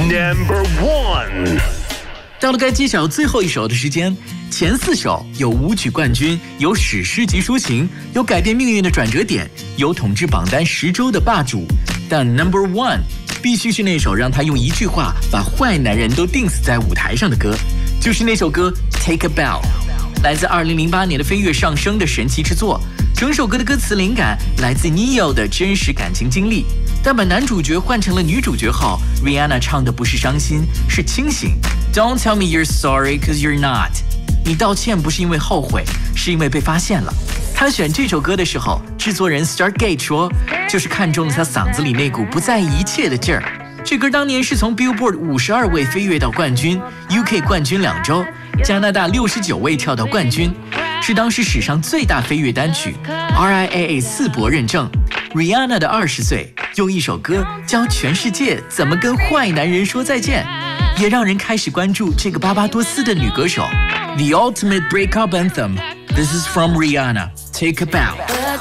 Number 1。 到了该揭晓最后一首的时间，前4首有舞曲冠军，有史诗级抒情，有改变命运的转折点，有统治榜单10周的霸主。但 Number 1必须是那首让他用一句话把坏男人都钉死在舞台上的歌，就是那首歌 Take a Bow， 来自2008年的飞跃上升的神奇之作。整首歌的歌词灵感来自 Neo 的真实感情经历，但把男主角换成了女主角后 Rihanna 唱的不是伤心，是清醒。 Don't tell me you're sorry cause you're not， 你道歉不是因为后悔，是因为被发现了。他选这首歌的时候，制作人 Stargate 说，就是看中了他嗓子里那股不在意一切的劲儿。这歌当年是从 Billboard 52位飞跃到冠军， UK 冠军2周，加拿大69位跳到冠军，是当时史上最大飞跃单曲， RIAA 4博认证。 Rihanna 的20岁用一首歌教全世界怎么跟坏男人说再见，也让人开始关注这个巴巴多斯的女歌手。 The Ultimate Breakup Anthem， This is from Rihanna， Take a Bow。